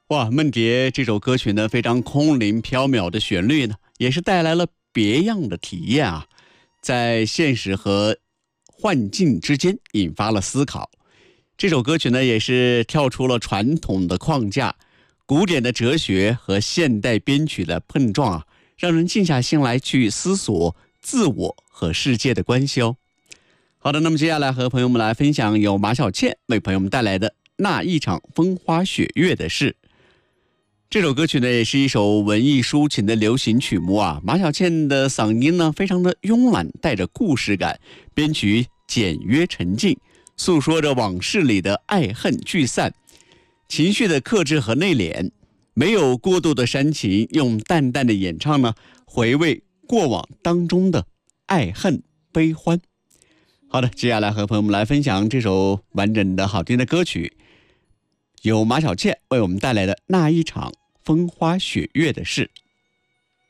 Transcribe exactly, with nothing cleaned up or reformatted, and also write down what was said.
哇，梦蝶这首歌曲呢，非常空灵飘渺的旋律呢，也是带来了别样的体验啊，在现实和幻境之间引发了思考。这首歌曲呢，也是跳出了传统的框架，古典的哲学和现代编曲的碰撞啊，让人静下心来去思索自我和世界的关系哦。好的，那么接下来和朋友们来分享由马小倩为朋友们带来的那一场风花雪月的事。这首歌曲呢，也是一首文艺抒情的流行曲目啊。马小倩的嗓音呢，非常的慵懒，带着故事感，编曲简约沉静，诉说着往事里的爱恨聚散，情绪的克制和内敛，没有过度的煽情，用淡淡的演唱呢，回味过往当中的爱恨悲欢。好的，接下来和朋友们来分享这首完整的好听的歌曲，由马小倩为我们带来的那一场风花雪月的事。